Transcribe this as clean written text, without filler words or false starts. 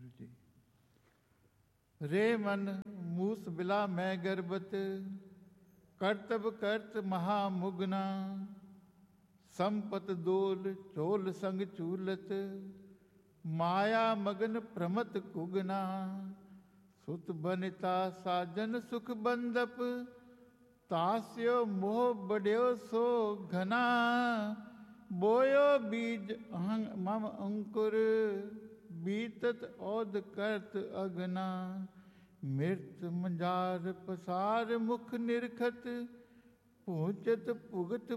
जी। रे मन मूस बिला मैं गर्भत, कर्तव कर्त महामुगना, संपत दोल चोल संग चूलत, माया मगन प्रमत कुगना, सुत बनिता साजन सुख बंदप, तास्यो मोह बढ़्यो सो घना, बोयो बीज मम अंकुर, बीतत औद करत अगना, मृत मंजार पसार मुख निरखत, पूछत पुगत